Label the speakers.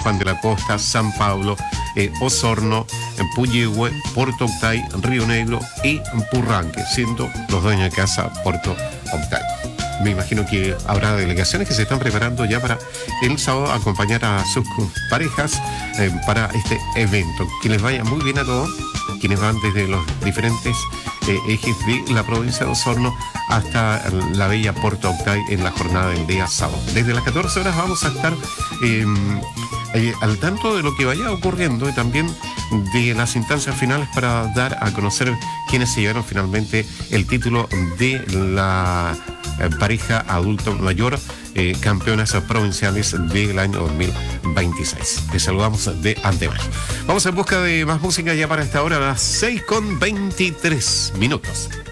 Speaker 1: Juan de la Costa, San Pablo, Osorno, Puyehue, Puerto Octay, Río Negro y Purranque, siendo los dueños de casa Puerto Octay. Me imagino que habrá delegaciones que se están preparando ya para el sábado acompañar a sus parejas para este evento. Que les vaya muy bien a todos, quienes van desde los diferentes ejes de la provincia de Osorno hasta la bella Puerto Octay en la jornada del día sábado. Desde las 14 horas vamos a estar al tanto de lo que vaya ocurriendo y también de las instancias finales para dar a conocer quienes se llevaron finalmente el título de la pareja adulto mayor, campeonas provinciales del año 2026. Les saludamos de antemano. Vamos en busca de más música ya para esta hora, a las 6:23 minutos.